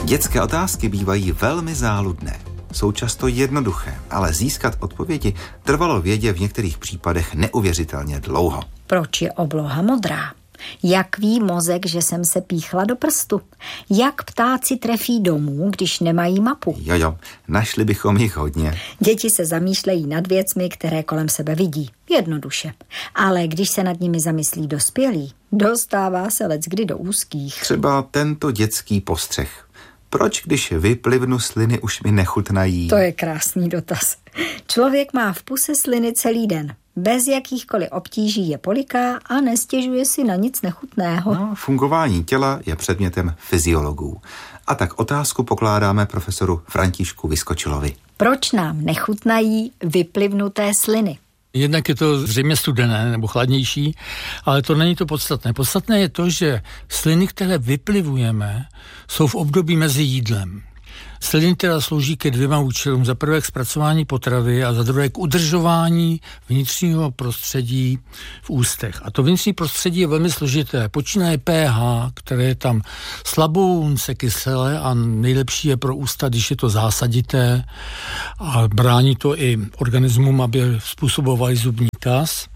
Dětské otázky bývají velmi záludné. Jsou často jednoduché, ale získat odpovědi trvalo vědě v některých případech neuvěřitelně dlouho. Proč je obloha modrá? Jak ví mozek, že jsem se píchla do prstu? Jak ptáci trefí domů, když nemají mapu? Jo, našli bychom jich hodně. Děti se zamýšlejí nad věcmi, které kolem sebe vidí. Jednoduše. Ale když se nad nimi zamyslí dospělí, dostává se leckdy do úzkých. Třeba tento dětský postřeh. Proč, když vyplivnu sliny, už mi nechutnají? To je krásný dotaz. Člověk má v puse sliny celý den. Bez jakýchkoliv obtíží je poliká a nestěžuje si na nic nechutného. Fungování těla je předmětem fyziologů. A tak otázku pokládáme profesoru Františku Vyskočilovi. Proč nám nechutnají vyplivnuté sliny? Jednak je to zřejmě studené nebo chladnější, ale to není to podstatné. Podstatné je to, že sliny, které vyplivujeme, jsou v období mezi jídlem. Sliny teda slouží ke dvěma účelům. Za prvé k zpracování potravy a za druhé k udržování vnitřního prostředí v ústech. A to vnitřní prostředí je velmi složité. Počínaje pH, které je tam slaboučce kyselé a nejlepší je pro ústa, když je to zásadité a brání to i organismům, aby způsobovali zubní kaz.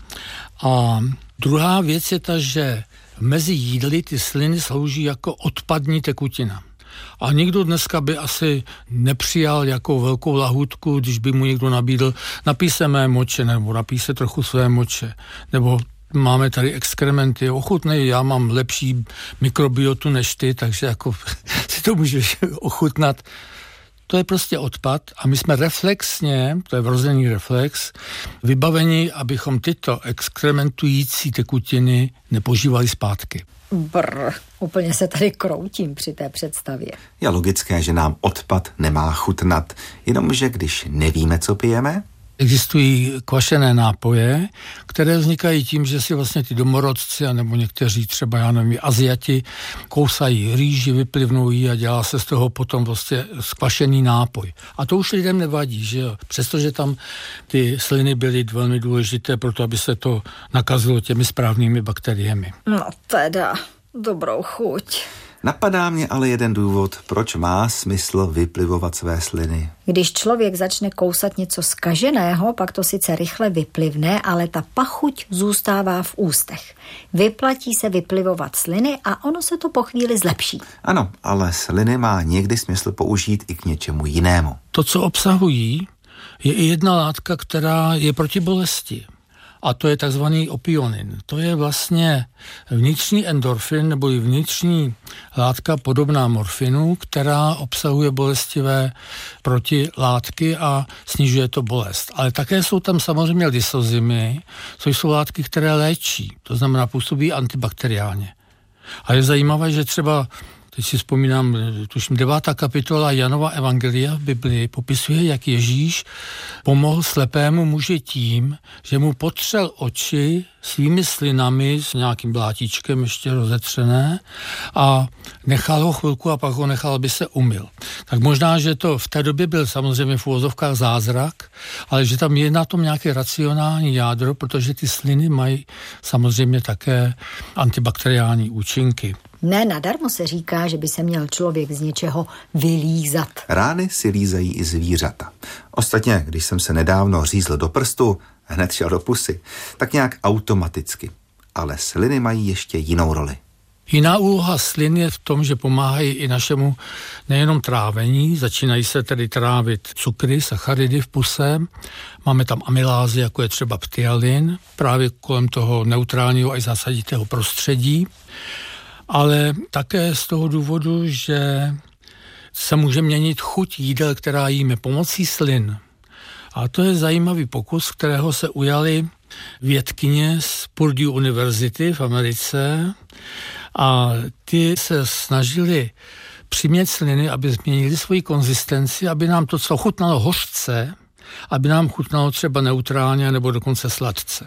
A druhá věc je ta, že mezi jídly ty sliny slouží jako odpadní tekutina. A nikdo dneska by asi nepřijal jako velkou lahůdku, když by mu někdo nabídl, napij se mé moče, nebo napij se trochu své moče, nebo máme tady exkrementy, ochutnej, já mám lepší mikrobiotu než ty, takže jako si to můžeš ochutnat. To je prostě odpad a my jsme reflexně, to je vrozený reflex, vybaveni, abychom tyto exkrementující tekutiny nepožívali zpátky. Úplně se tady kroutím při té představě. Je logické, že nám odpad nemá chutnat, jenomže když nevíme, co pijeme. Existují kvašené nápoje, které vznikají tím, že si vlastně ty domorodci, anebo někteří třeba, já nevím, Aziati, kousají rýži, vyplivnou ji a dělá se z toho potom vlastně skvašený nápoj. A to už lidem nevadí, že jo? Přestože tam ty sliny byly velmi důležité pro to, aby se to nakazilo těmi správnými bakteriemi. No teda, dobrou chuť. Napadá mě ale jeden důvod, proč má smysl vyplivovat své sliny. Když člověk začne kousat něco zkaženého, pak to sice rychle vyplivne, ale ta pachuť zůstává v ústech. Vyplatí se vyplivovat sliny a ono se to po chvíli zlepší. Ano, ale sliny má někdy smysl použít i k něčemu jinému. To, co obsahují, je i jedna látka, která je proti bolesti. A to je takzvaný opionin. To je vlastně vnitřní endorfin nebo i vnitřní látka podobná morfinu, která obsahuje bolestivé protilátky a snižuje to bolest. Ale také jsou tam samozřejmě lysozymy, což jsou látky, které léčí. To znamená působí antibakteriálně. A je zajímavé, že třeba teď si vzpomínám, tuším 9. kapitola Janova evangelia v Biblii popisuje, jak Ježíš pomohl slepému muži tím, že mu potřel oči svými slinami s nějakým blátíčkem ještě rozetřené a nechal ho chvilku a pak ho nechal, aby se umyl. Tak možná, že to v té době byl samozřejmě v uvozovkách zázrak, ale že tam je na tom nějaké racionální jádro, protože ty sliny mají samozřejmě také antibakteriální účinky. Ne nadarmo se říká, že by se měl člověk z něčeho vylízat. Rány si lízají i zvířata. Ostatně, když jsem se nedávno řízl do prstu, hned šel do pusy, tak nějak automaticky. Ale sliny mají ještě jinou roli. Jiná úloha slin je v tom, že pomáhají i našemu nejenom trávení, začínají se tedy trávit cukry, sacharidy v puse, máme tam amylázy, jako je třeba ptyalin, právě kolem toho neutrálního a zásaditého prostředí, ale také z toho důvodu, že se může měnit chuť jídel, která jíme pomocí slin. A to je zajímavý pokus, kterého se ujali vědkyně z Purdue University v Americe a ty se snažili přimět sliny, aby změnili svoji konzistenci, aby nám to, co chutnalo hořce, aby nám chutnalo třeba neutrálně nebo dokonce sladce.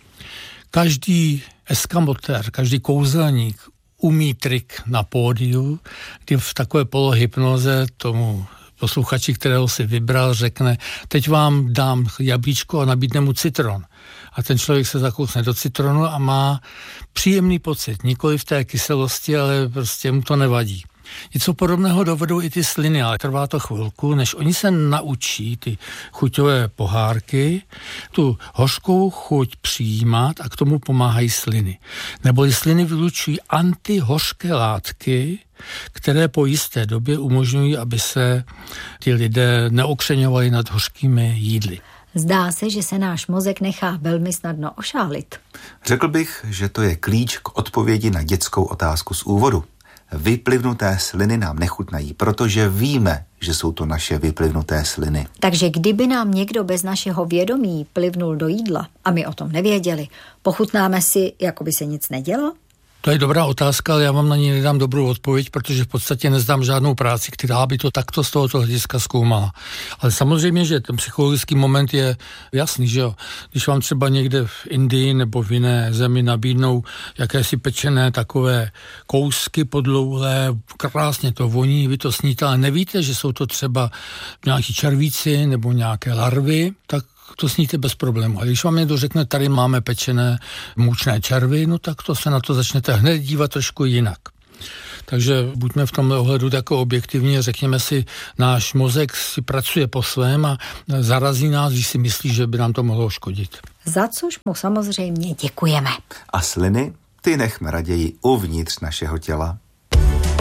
Každý eskamotér, každý kouzelník umí trik na pódiu, kdy v takové polohypnoze tomu posluchači, kterého si vybral, řekne, teď vám dám jablíčko a nabídne mu citron. A ten člověk se zakousne do citronu a má příjemný pocit, nikoli v té kyselosti, ale prostě mu to nevadí. Něco podobného dovedou i ty sliny, ale trvá to chvilku, než oni se naučí ty chuťové pohárky, tu hořkou chuť přijímat a k tomu pomáhají sliny. Neboli sliny vylučují antihořké látky, které po jisté době umožňují, aby se ty lidé neokřeňovali nad hořkými jídly. Zdá se, že se náš mozek nechá velmi snadno ošálit. Řekl bych, že to je klíč k odpovědi na dětskou otázku z úvodu. Vyplivnuté sliny nám nechutnají, protože víme, že jsou to naše vyplivnuté sliny. Takže kdyby nám někdo bez našeho vědomí plivnul do jídla a my o tom nevěděli, pochutnáme si, jako by se nic nedělo? To je dobrá otázka, ale já vám na ní nedám dobrou odpověď, protože v podstatě neznám žádnou práci, která by to takto z tohoto hlediska zkoumala. Ale samozřejmě, že ten psychologický moment je jasný, že jo. Když vám třeba někde v Indii nebo v jiné zemi nabídnou jakési pečené takové kousky podlouhlé, krásně to voní, vy to sníte, ale nevíte, že jsou to třeba nějaký červíci nebo nějaké larvy, tak to sníte bez problému. A když vám někdo řekne, tady máme pečené mučné červy, no tak to se na to začnete hned dívat trošku jinak. Takže buďme v tomhle ohledu jako objektivní a řekněme si, náš mozek si pracuje po svém a zarazí nás, když si myslí, že by nám to mohlo škodit. Za což mu samozřejmě děkujeme. A sliny, ty nechme raději uvnitř našeho těla.